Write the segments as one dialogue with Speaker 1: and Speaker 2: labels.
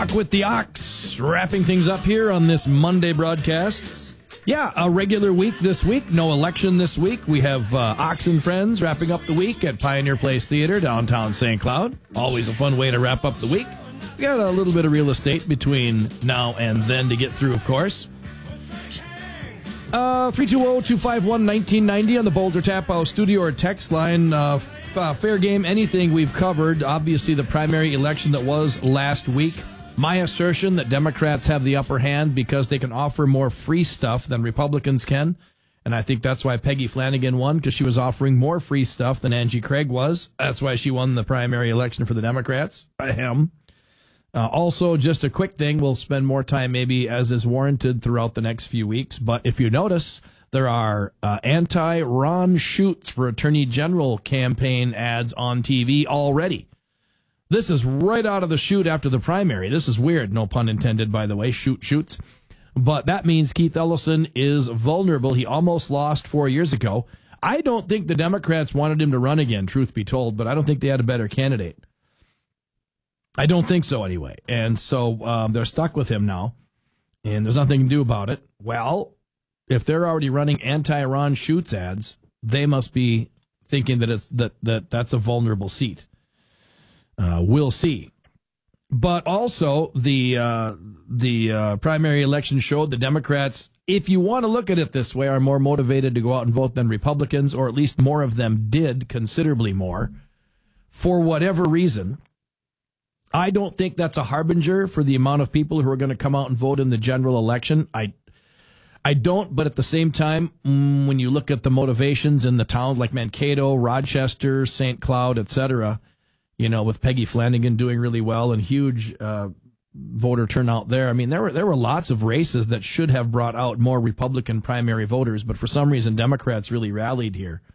Speaker 1: Talk with the Ox, wrapping things up here on this Monday broadcast. Yeah, a regular week this week, no election this week. We have Ox and Friends wrapping up the week at Pioneer Place Theater, downtown St. Cloud. Always a fun way to wrap up the week. We got a little bit of real estate between now and then to get through, of course. 320-251-1990 on the Boulder Tap House studio or text line. Fair game, anything we've covered. Obviously, the primary election that was last week. My assertion that Democrats have the upper hand because they can offer more free stuff than Republicans can. And I think that's why Peggy Flanagan won, because she was offering more free stuff than Angie Craig was. That's why she won the primary election for the Democrats. Ahem. Also, just a quick thing, we'll spend more time maybe as is warranted throughout the next few weeks. But if you notice, there are anti-Ron Shoots for Attorney General campaign ads on TV already. This is right out of the chute after the primary. This is weird, no pun intended, by the way, shoots. But that means Keith Ellison is vulnerable. He almost lost 4 years ago. I don't think the Democrats wanted him to run again, truth be told, but I don't think they had a better candidate. I don't think so anyway. And so they're stuck with him now, and there's nothing to do about it. Well, if they're already running anti-Ron Shoots ads, they must be thinking that that's a vulnerable seat. We'll see. But also, the primary election showed the Democrats, if you want to look at it this way, are more motivated to go out and vote than Republicans, or at least more of them did, considerably more, for whatever reason. I don't think that's a harbinger for the amount of people who are going to come out and vote in the general election. I don't, but at the same time, when you look at the motivations in the towns like Mankato, Rochester, St. Cloud, etc., you know, with Peggy Flanagan doing really well and huge voter turnout there. I mean, there were lots of races that should have brought out more Republican primary voters, but for some reason, Democrats really rallied here.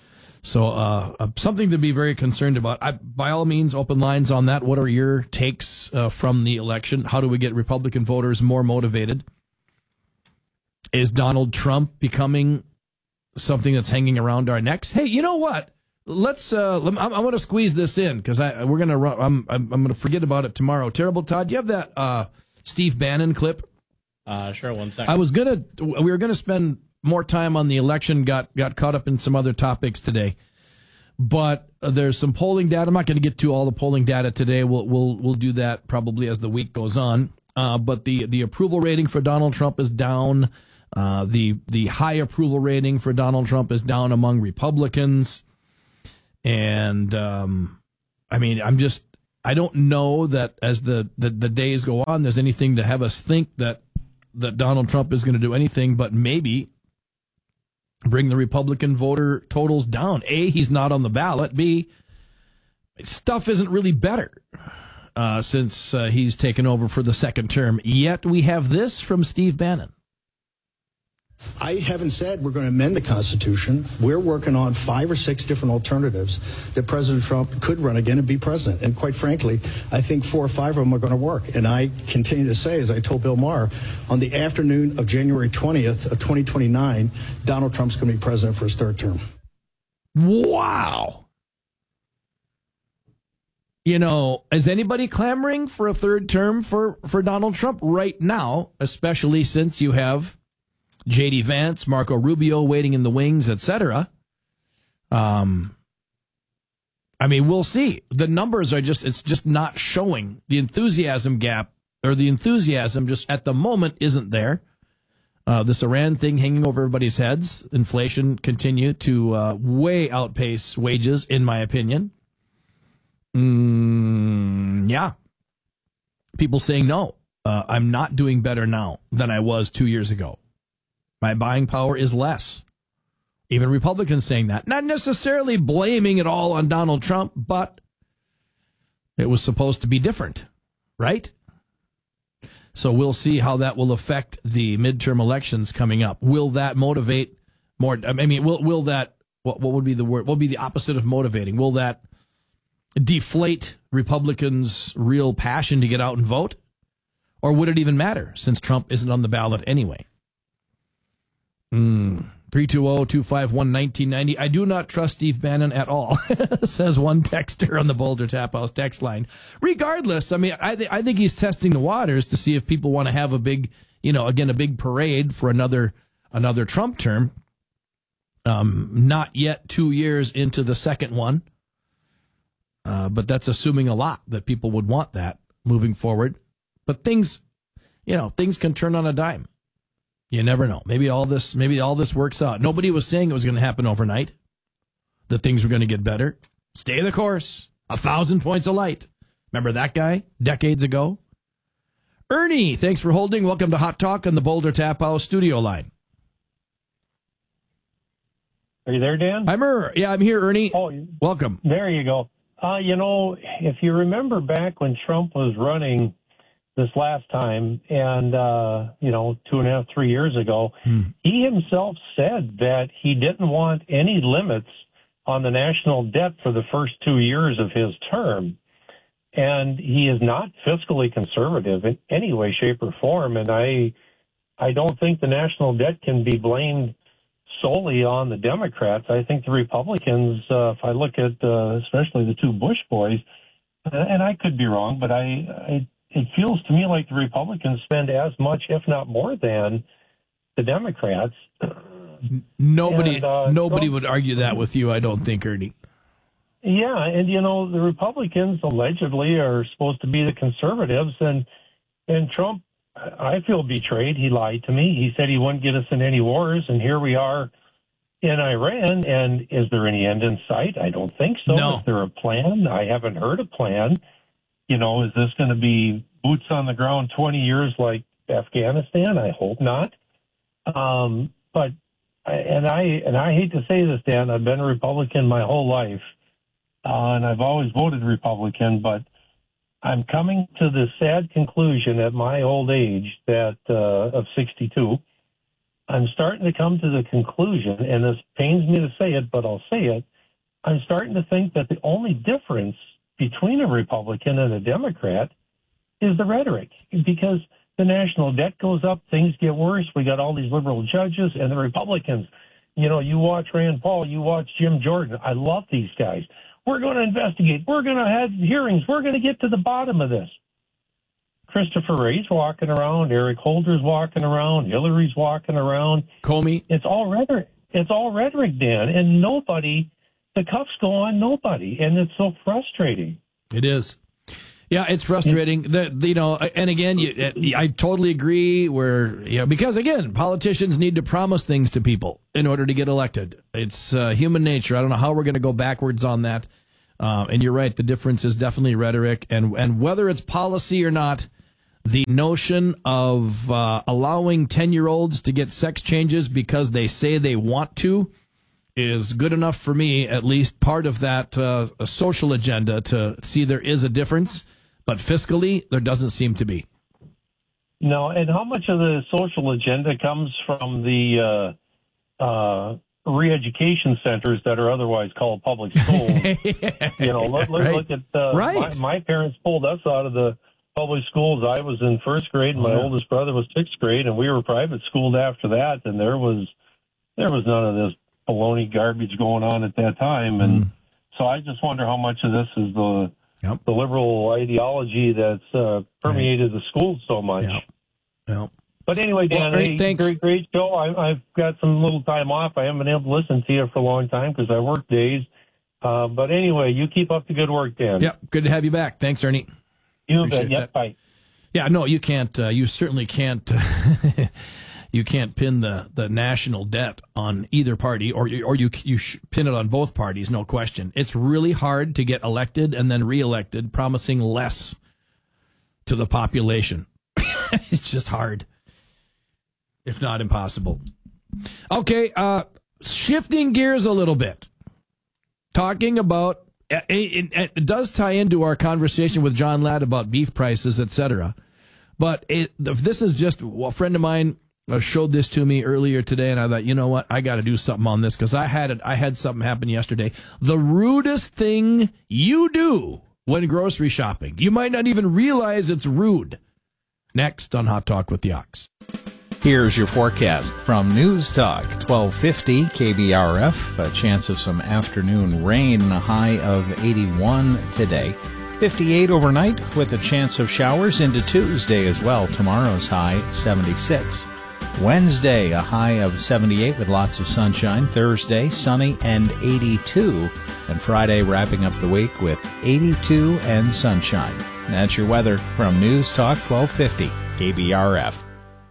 Speaker 1: So something to be very concerned about. By all means, open lines on that. What are your takes from the election? How do we get Republican voters more motivated? Is Donald Trump becoming something that's hanging around our necks? Hey, you know what? Let's. I'm going to squeeze this in because we're going to run. I'm going to forget about it tomorrow. Terrible Todd, do you have that Steve Bannon clip?
Speaker 2: Sure. 1 second.
Speaker 1: We were gonna spend more time on the election. Got caught up in some other topics today, but there's some polling data. I'm not going to get to all the polling data today. We'll do that probably as the week goes on. But the approval rating for Donald Trump is down. The high approval rating for Donald Trump is down among Republicans. And, I mean, I don't know that as the days go on, there's anything to have us think that Donald Trump is going to do anything but maybe bring the Republican voter totals down. A, he's not on the ballot. B, stuff isn't really better, since he's taken over for the second term. Yet we have this from Steve Bannon.
Speaker 3: I haven't said we're going to amend the Constitution. We're working on 5 or 6 different alternatives that President Trump could run again and be president. And quite frankly, I think 4 or 5 of them are going to work. And I continue to say, as I told Bill Maher, on the afternoon of January 20th of 2029, Donald Trump's going to be president for his third term.
Speaker 1: Wow. You know, is anybody clamoring for a third term for Donald Trump right now, especially since you have J.D. Vance, Marco Rubio waiting in the wings, etc.? I mean, we'll see. The numbers are it's just not showing. The enthusiasm gap, or the enthusiasm just at the moment isn't there. This Iran thing hanging over everybody's heads. Inflation continue to way outpace wages, in my opinion. Yeah. People saying, no, I'm not doing better now than I was 2 years ago. My buying power is less. Even Republicans saying that. Not necessarily blaming it all on Donald Trump, but it was supposed to be different, right? So we'll see how that will affect the midterm elections coming up. Will that motivate more? I mean, will that, what would be the word? What would be the opposite of motivating? Will that deflate Republicans' real passion to get out and vote? Or would it even matter since Trump isn't on the ballot anyway? 320-251-1990. I do not trust Steve Bannon at all, says one texter on the Boulder Tap House text line. Regardless, I mean, I think he's testing the waters to see if people want to have a big, a big parade for another Trump term. Not yet 2 years into the second one. But that's assuming a lot that people would want that moving forward. But things can turn on a dime. You never know. Maybe all this works out. Nobody was saying it was going to happen overnight, that things were going to get better. Stay the course. 1,000 points of light. Remember that guy decades ago? Ernie, thanks for holding. Welcome to Hot Talk on the Boulder Tap House studio line.
Speaker 4: Are you there, Dan?
Speaker 1: I'm here, Ernie.
Speaker 4: Oh,
Speaker 1: welcome.
Speaker 4: There you go. If you remember back when Trump was running this last time and, 2.5, 3 years ago, he himself said that he didn't want any limits on the national debt for the first 2 years of his term. And he is not fiscally conservative in any way, shape, or form. And I don't think the national debt can be blamed solely on the Democrats. I think the Republicans, if I look at especially the two Bush boys, and I could be wrong, but it feels to me like the Republicans spend as much, if not more than the Democrats.
Speaker 1: Nobody would argue that with you, I don't think, Ernie.
Speaker 4: Yeah, and the Republicans allegedly are supposed to be the conservatives, and Trump, I feel betrayed. He lied to me. He said he wouldn't get us in any wars, and here we are in Iran. And is there any end in sight? I don't think so.
Speaker 1: No.
Speaker 4: Is there a plan? I haven't heard a plan. Is this going to be boots on the ground 20 years like Afghanistan? I hope not. But I hate to say this, Dan, I've been a Republican my whole life, and I've always voted Republican, but I'm coming to the sad conclusion at my old age that of 62, I'm starting to come to the conclusion, and this pains me to say it, but I'll say it, I'm starting to think that the only difference between a Republican and a Democrat is the rhetoric, because the national debt goes up, things get worse, we got all these liberal judges, and the Republicans, you watch Rand Paul, you watch Jim Jordan, I love these guys. We're going to investigate. We're going to have hearings. We're going to get to the bottom of this. Christopher Wray's walking around. Eric Holder's walking around. Hillary's walking around.
Speaker 1: Comey.
Speaker 4: It's all rhetoric. It's all rhetoric, Dan. And the cuffs go on nobody. And it's so frustrating.
Speaker 1: It is. Yeah, it's frustrating. And again, I totally agree because again, politicians need to promise things to people in order to get elected. It's human nature. I don't know how we're going to go backwards on that. And you're right. The difference is definitely rhetoric, and whether it's policy or not, the notion of allowing 10-year-olds to get sex changes because they say they want to is good enough for me, at least part of that social agenda, to see there is a difference. But fiscally, there doesn't seem to be.
Speaker 4: No, and how much of the social agenda comes from the re-education centers that are otherwise called public schools? Look at my parents pulled us out of the public schools. I was in first grade, and my oldest brother was sixth grade, and we were private schooled after that. And there was none of this baloney garbage going on at that time. And so I just wonder how much of this is the liberal ideology that's permeated the schools so much.
Speaker 1: Yep.
Speaker 4: But anyway, Dan,
Speaker 1: thanks.
Speaker 4: Great show. I've got some little time off. I haven't been able to listen to you for a long time because I work days. But anyway, you keep up the good work, Dan.
Speaker 1: Yep, good to have you back. Thanks, Ernie.
Speaker 4: You bet. Yep, bye.
Speaker 1: Yeah, no, you can't. You certainly can't. You can't pin the national debt on either party, or you pin it on both parties, no question. It's really hard to get elected and then reelected promising less to the population. It's just hard, if not impossible. Okay, shifting gears a little bit, talking about, it does tie into our conversation with John Ladd about beef prices, etc. But this is just, a friend of mine showed this to me earlier today, and I thought, you know what, I got to do something on this because I had something happen yesterday. The rudest thing you do when grocery shopping. You might not even realize it's rude. Next on Hot Talk with the Ox.
Speaker 5: Here's your forecast from News Talk 1250 KBRF. A chance of some afternoon rain, a high of 81 today. 58 overnight with a chance of showers into Tuesday as well. Tomorrow's high 76. Wednesday, a high of 78 with lots of sunshine. Thursday, sunny and 82. And Friday, wrapping up the week with 82 and sunshine. That's your weather from News Talk 1250 KBRF.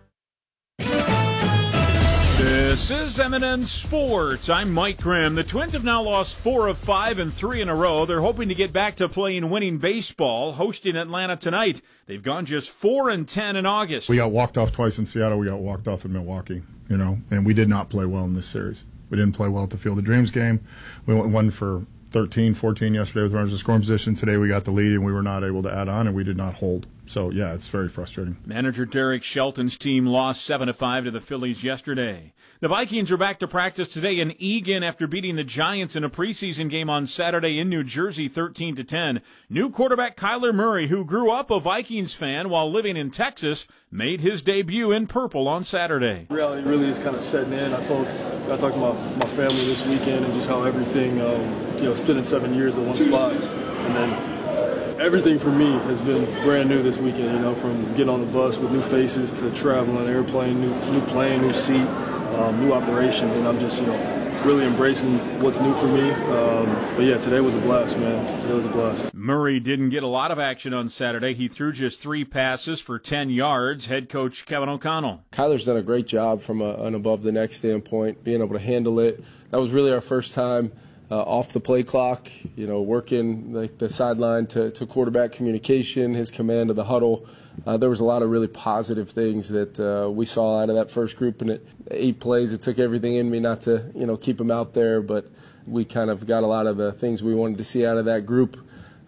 Speaker 6: This is M&N Sports. I'm Mike Grimm. The Twins have now lost 4 of 5 and 3 in a row. They're hoping to get back to playing winning baseball, hosting Atlanta tonight. They've gone just 4-10 in August.
Speaker 7: We got walked off twice in Seattle. We got walked off in Milwaukee, and we did not play well in this series. We didn't play well at the Field of Dreams game. We went 1 for 13, 14 yesterday with runners in scoring position. Today we got the lead, and we were not able to add on, and we did not hold. So, yeah, it's very frustrating.
Speaker 6: Manager Derek Shelton's team lost 7-5 to the Phillies yesterday. The Vikings are back to practice today in Eagan after beating the Giants in a preseason game on Saturday in New Jersey 13-10. New quarterback Kyler Murray, who grew up a Vikings fan while living in Texas, made his debut in purple on Saturday.
Speaker 8: Reality really is kind of setting in. I talked to my family this weekend and just how everything, spending 7 years in one spot. And then everything for me has been brand new this weekend, from getting on the bus with new faces to traveling on an airplane, new plane, new seat, new operation. And I'm just, really embracing what's new for me. But yeah, today was a blast, man. Today was a blast.
Speaker 6: Murray didn't get a lot of action on Saturday. He threw just 3 passes for 10 yards. Head coach Kevin O'Connell.
Speaker 8: Kyler's done a great job from an above-the-neck standpoint, being able to handle it. That was really our first time off the play clock, working like the sideline to quarterback communication, his command of the huddle. There was a lot of really positive things that we saw out of that first group. And 8 plays, it took everything in me not to, keep him out there. But we kind of got a lot of the things we wanted to see out of that group,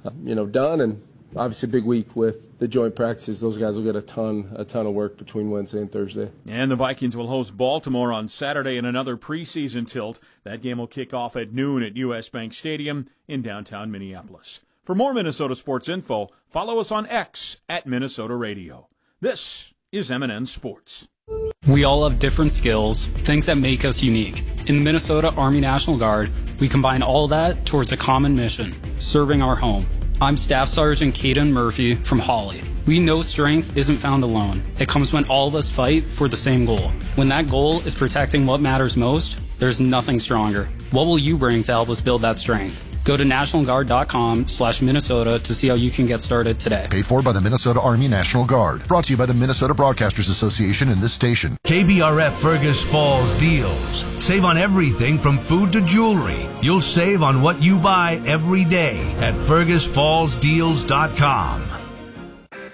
Speaker 8: done. And obviously a big week with the joint practices. Those guys will get a ton of work between Wednesday and Thursday.
Speaker 6: And the Vikings will host Baltimore on Saturday in another preseason tilt. That game will kick off at noon at U.S. Bank Stadium in downtown Minneapolis. For more Minnesota sports info, follow us on X at Minnesota Radio. This is M&N Sports.
Speaker 9: We all have different skills, things that make us unique. In the Minnesota Army National Guard, we combine all that towards a common mission, serving our home. I'm Staff Sergeant Caden Murphy from Hawley. We know strength isn't found alone. It comes when all of us fight for the same goal. When that goal is protecting what matters most, there's nothing stronger. What will you bring to help us build that strength? Go to nationalguard.com/Minnesota to see how you can get started today.
Speaker 10: Paid for by the Minnesota Army National Guard. Brought to you by the Minnesota Broadcasters Association and this station.
Speaker 11: KBRF Fergus Falls deals. Save on everything from food to jewelry. You'll save on what you buy every day at FergusFallsDeals.com.